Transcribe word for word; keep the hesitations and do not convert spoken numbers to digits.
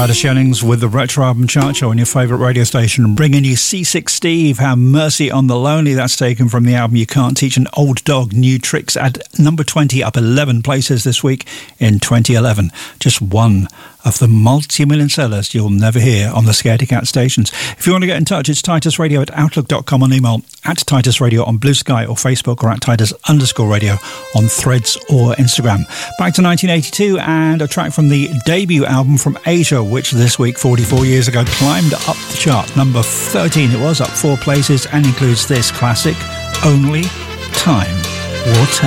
Titus Jennings with the Retro Album Chart Show on your favourite radio station, bringing you Seasick Steve, Have Mercy on the Lonely. That's taken from the album You Can't Teach an Old Dog New Tricks, at number twenty, up eleven places this week in twenty eleven. Just one of the multi-million sellers you'll never hear on the Scaredy Cat stations. If you want to get in touch, it's titus radio at outlook dot com on email, at Titus Radio on Blue Sky or Facebook, or at Titus underscore radio on Threads or Instagram. Back to nineteen eighty-two and a track from the debut album from Asia, which this week, forty-four years ago, climbed up the chart. Number thirteen it was, up four places, and includes this classic, Only Time Will Tell.